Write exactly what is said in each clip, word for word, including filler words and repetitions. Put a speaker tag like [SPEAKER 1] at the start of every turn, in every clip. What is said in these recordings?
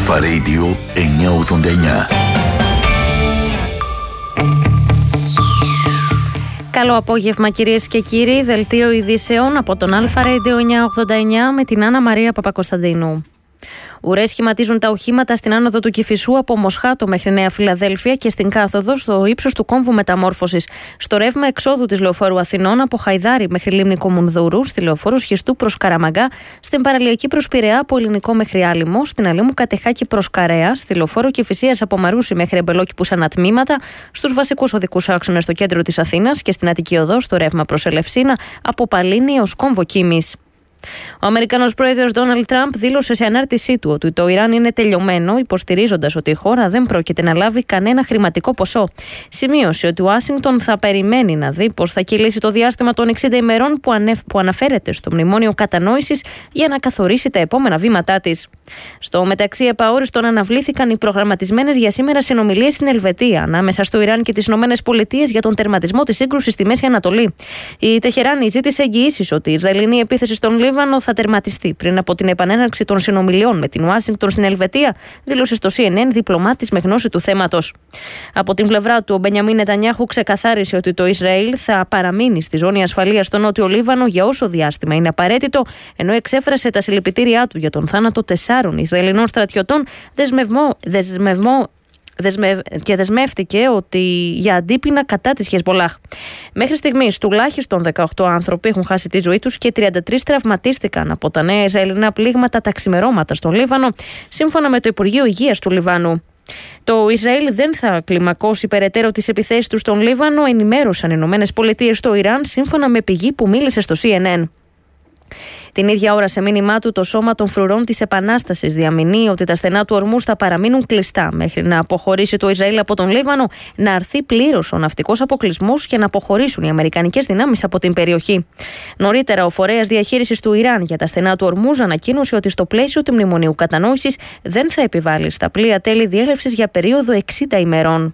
[SPEAKER 1] Αλφα Radio εννιακόσια ογδόντα εννιά.
[SPEAKER 2] Καλό απόγευμα κυρίες και κύριοι, δελτίο ειδήσεων από τον Αλφα Radio εννιακόσια ογδόντα εννιά με την Άννα Μαρία Παπακοσταντίνου. Ουρές σχηματίζουν τα οχήματα στην άνοδο του Κηφισού από Μοσχάτο μέχρι Νέα Φιλαδέλφια και στην κάθοδο στο ύψος του κόμβου μεταμόρφωσης. Στο ρεύμα εξόδου της λεωφόρου Αθηνών από Χαϊδάρι μέχρι Λίμνη Κομουνδούρου, στη λεωφόρο Σχιστού προς Καραμαγκά, στην παραλιακή προς Πειραιά από Ελληνικό μέχρι Άλυμο, στην Αλήμου Κατεχάκη προς Καρέα, στη λεωφόρο Κηφισίας από Μαρούσι μέχρι Εμπελόκηπους ανατμήματα, στους βασικούς οδικούς άξονες στο κέντρο της Αθήνας και στην Αττική Οδό στο ρεύμα προς Ελευσίνα από Παλίνη έως Κόμβο Κίμης. Ο Αμερικανός πρόεδρος Ντόναλντ Τραμπ δήλωσε σε ανάρτησή του ότι το Ιράν είναι τελειωμένο, υποστηρίζοντας ότι η χώρα δεν πρόκειται να λάβει κανένα χρηματικό ποσό. Σημείωσε ότι η Ουάσιγκτον θα περιμένει να δει πώς θα κυλήσει το διάστημα των εξήντα ημερών που, ανεφ... που αναφέρεται στο Μνημόνιο Κατανόησης για να καθορίσει τα επόμενα βήματά της. Στο μεταξύ, επαόριστον αναβλήθηκαν οι προγραμματισμένες για σήμερα συνομιλίες στην Ελβετία ανάμεσα στο Ιράν και τις ΗΠΑ για τον τερματισμό της σύγκρουσης στη Μέση Ανατολή. Η Τεχεράνη ζήτησε εγγυήσεις ότι η Ισραηλινή επίθεση στον Λίβανο θα τερματιστεί πριν από την επανέναρξη των συνομιλιών με την Ουάσιγκτον στην Ελβετία, δήλωσε στο σι εν εν διπλωμάτης με γνώση του θέματος. Από την πλευρά του, ο Μπενιαμίν Νετανιάχου ξεκαθάρισε ότι το Ισραήλ θα παραμείνει στη ζώνη ασφαλείας στο Νότιο Λίβανο για όσο διάστημα είναι απαραίτητο, ενώ εξέφρασε τα συλληπιτήριά του για τον θάνατο τεσσάρων Ισραηλινών στρατιωτών δεσμευμό, δεσμευμό και δεσμεύτηκε ότι για αντίπεινα κατά της Χεσμολάχ. Μέχρι στιγμής τουλάχιστον δεκαοκτώ άνθρωποι έχουν χάσει τη ζωή τους και τριάντα τρεις τραυματίστηκαν από τα νέα Ισραηλινά πλήγματα τα ξημερώματα στον Λίβανο, σύμφωνα με το Υπουργείο Υγείας του Λιβάνου. Το Ισραήλ δεν θα κλιμακώσει περαιτέρω τις επιθέσεις του στον Λίβανο, ενημέρωσαν οι Ηνωμένες Πολιτείες στο Ιράν, σύμφωνα με πηγή που μίλησε στο σι εν εν. Την ίδια ώρα, σε μήνυμά του, το Σώμα των Φρουρών της Επανάστασης διαμηνύει ότι τα στενά του ορμούς θα παραμείνουν κλειστά μέχρι να αποχωρήσει το Ισραήλ από τον Λίβανο, να αρθεί πλήρως ο ναυτικός αποκλεισμός και να αποχωρήσουν οι αμερικανικές δυνάμεις από την περιοχή. Νωρίτερα, ο φορέας διαχείρισης του Ιράν για τα στενά του ορμούς ανακοίνωσε ότι στο πλαίσιο του Μνημονίου Κατανόησης δεν θα επιβάλλει στα πλοία τέλη διέλευσης για περίοδο εξήντα ημερών.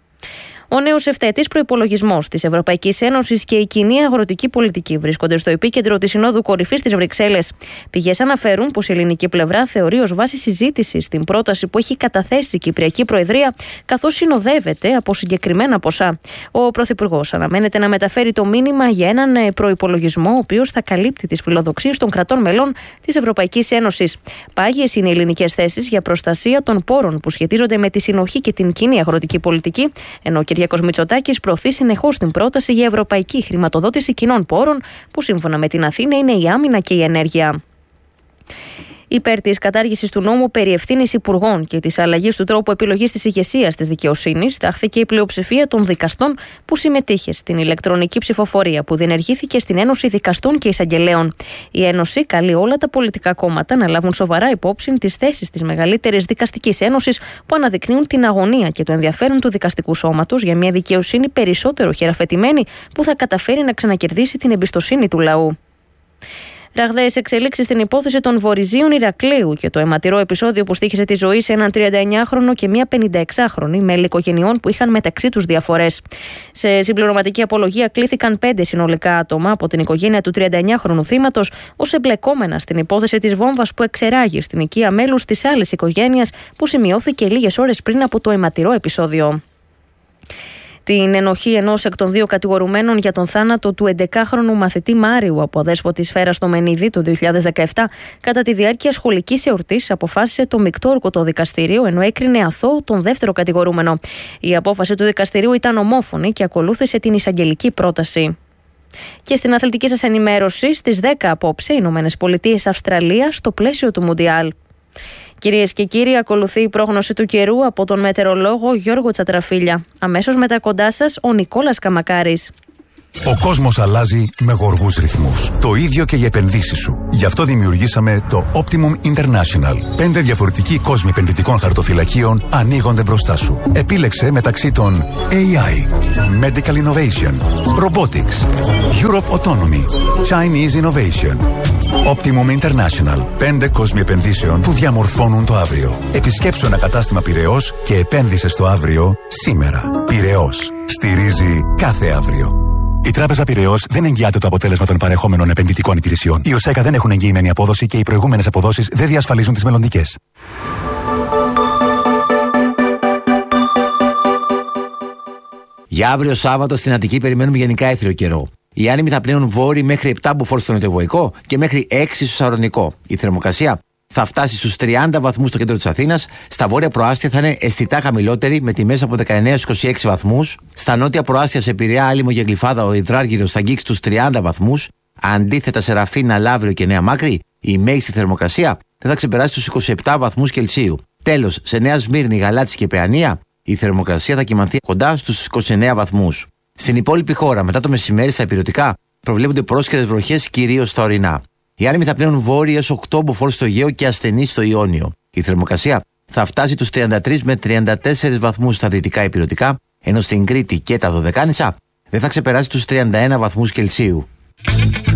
[SPEAKER 2] Ο νέος ευθετής προϋπολογισμός της Ευρωπαϊκής Ένωσης και η κοινή αγροτική πολιτική βρίσκονται στο επίκεντρο της Συνόδου Κορυφής της Βρυξέλλες. Πηγές αναφέρουν πως η ελληνική πλευρά θεωρεί ως βάση συζήτησης την πρόταση που έχει καταθέσει η Κυπριακή Προεδρία, καθώς συνοδεύεται από συγκεκριμένα ποσά. Ο Πρωθυπουργός αναμένεται να μεταφέρει το μήνυμα για έναν προϋπολογισμό, ο οποίος θα καλύπτει τις φιλοδοξίες των κρατών μελών της Ευρωπαϊκής Ένωσης. Πάγιες είναι οι ελληνικές θέσεις για προστασία των πόρων που σχετίζονται με τη συνοχή και την κοινή αγροτική πολιτική, ενώ ο Κυριάκος Μητσοτάκης προωθεί συνεχώς την πρόταση για ευρωπαϊκή χρηματοδότηση κοινών πόρων, που σύμφωνα με την Αθήνα είναι η άμυνα και η ενέργεια. Υπέρ της κατάργησης του νόμου περί ευθύνης υπουργών και της αλλαγής του τρόπου επιλογής της ηγεσίας της δικαιοσύνης, τάχθηκε η πλειοψηφία των δικαστών που συμμετείχε στην ηλεκτρονική ψηφοφορία που διενεργήθηκε στην Ένωση Δικαστών και Εισαγγελέων. Η Ένωση καλεί όλα τα πολιτικά κόμματα να λάβουν σοβαρά υπόψη τις θέσεις της μεγαλύτερης δικαστικής ένωσης που αναδεικνύουν την αγωνία και το ενδιαφέρον του δικαστικού σώματος για μια δικαιοσύνη περισσότερο χειραφετημένη που θα καταφέρει να ξανακερδίσει την εμπιστοσύνη του λαού. Ραγδαίες εξελίξεις στην υπόθεση των Βορειζίων Ηρακλείου και το αιματηρό επεισόδιο που στοίχησε τη ζωή σε έναν τριανταεννιάχρονο και μία πενηνταεξάχρονη μέλη οικογενειών που είχαν μεταξύ τους διαφορές. Σε συμπληρωματική απολογία κλήθηκαν πέντε συνολικά άτομα από την οικογένεια του τριανταεννιάχρονου θύματος ως εμπλεκόμενα στην υπόθεση της βόμβας που εξεράγει στην οικία μέλους της άλλης οικογένειας που σημειώθηκε λίγες ώρες πριν από το αιματηρό επεισόδιο. Την ενοχή ενός εκ των δύο κατηγορουμένων για τον θάνατο του έντεκάχρονου μαθητή Μάριου από αδέσποτη σφαίρα στο Μενίδη το δύο χιλιάδες δεκαεπτά κατά τη διάρκεια σχολικής εορτής αποφάσισε το μεικτόρκωτο δικαστήριο, ενώ έκρινε αθώο τον δεύτερο κατηγορούμενο. Η απόφαση του δικαστηρίου ήταν ομόφωνη και ακολούθησε την εισαγγελική πρόταση. Και στην αθλητική σας ενημέρωση, στις δέκα απόψε, Ηνωμένες Πολιτείες Αυστραλία στο πλαίσιο του Μουντιάλ. Κυρίες και κύριοι, ακολουθεί η πρόγνωση του καιρού από τον μετεωρολόγο Γιώργο Τσατραφίλια. Αμέσως μετά κοντά σας ο Νικόλας Καμακάρης.
[SPEAKER 3] Ο κόσμος αλλάζει με γοργούς ρυθμούς. Το ίδιο και οι επενδύσεις σου. Γι' αυτό δημιουργήσαμε το Optimum International. Πέντε διαφορετικοί κόσμοι επενδυτικών χαρτοφυλακίων ανοίγονται μπροστά σου. Επίλεξε μεταξύ των έι άι, Medical Innovation, Robotics, Europe Autonomy, Chinese Innovation. Optimum International. Πέντε κόσμοι επενδύσεων που διαμορφώνουν το αύριο. Επισκέψου ένα κατάστημα Πειραιώς και επένδυσε στο αύριο σήμερα. Πειραιώς. Στηρίζει κάθε αύριο. Η Τράπεζα Πειραιώς δεν εγγυάται το αποτέλεσμα των παρεχόμενων επενδυτικών υπηρεσιών. Οι ΟΣΕΚΑ δεν έχουν εγγυημένη απόδοση και οι προηγούμενες αποδόσεις δεν διασφαλίζουν τις μελλοντικές.
[SPEAKER 4] Για αύριο Σάββατο στην Αττική περιμένουμε γενικά έθριο καιρό. Οι άνεμοι θα πλέουν βόρειοι μέχρι επτά μποφόρ στο νοτιοβοϊκό και μέχρι έξι στο σαρονικό. Η θερμοκρασία θα φτάσει στους τριάντα βαθμούς στο κέντρο της Αθήνας. Στα βόρεια προάστια θα είναι αισθητά χαμηλότερη με τιμές από δεκαεννέα έως είκοσι έξι βαθμούς. Στα νότια προάστια σε Πειραιά, Άλυμο και Γλυφάδα ο υδράργυρος θα αγγίξει τους τριάντα βαθμούς. Αντίθετα σε Ραφίνα, Λαύριο και Νέα Μάκρη η μέγιστη θερμοκρασία δεν θα ξεπεράσει τους είκοσι επτά βαθμούς Κελσίου. Τέλος, σε Νέα Σμύρνη, Γαλάτσι και Παιανία η θερμοκρασία θα κυμανθεί κοντά στους είκοσι εννέα βαθμούς. Στην υπόλοιπη χώρα, μετά το μεσημέρι στα ηπειρωτικά, προβλέπονται πρόσκαιρες βροχές κυρίως στα ορεινά. Οι άνεμοι θα πλέουν βόρειοι έως οκτώ μποφόρ στο Αιγαίο και ασθενείς στο Ιόνιο. Η θερμοκρασία θα φτάσει τους τριάντα τρεις με τριάντα τέσσερις βαθμούς στα δυτικά ηπειρωτικά, ενώ στην Κρήτη και τα Δωδεκάνησα δεν θα ξεπεράσει τους τριάντα ένα βαθμούς Κελσίου.